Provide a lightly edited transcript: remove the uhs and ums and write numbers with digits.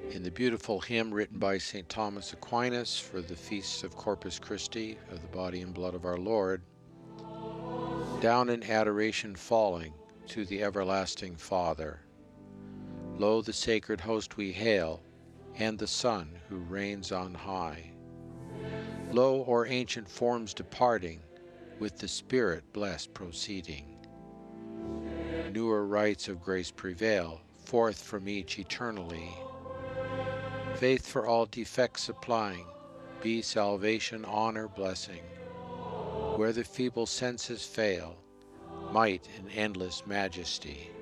In the beautiful hymn written by St. Thomas Aquinas for the feast of Corpus Christi, of the body and blood of our Lord, down in adoration falling to the everlasting Father, lo, the sacred host we hail, and the Son who reigns on high. Lo, o'er ancient forms departing, with the Spirit blessed proceeding. Newer rites of grace prevail, forth from each eternally. Faith for all defects supplying, be salvation, honor, blessing. Where the feeble senses fail, might and endless majesty.